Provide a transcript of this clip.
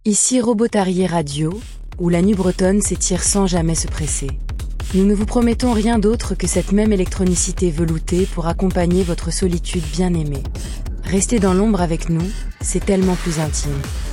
Ici Robotarier Radio, où la nuit bretonne s'étire sans jamais se presser. Nous ne vous promettons rien d'autre que cette même électronicité veloutée pour accompagner votre solitude bien-aimée. Restez dans l'ombre avec nous, c'est tellement plus intime.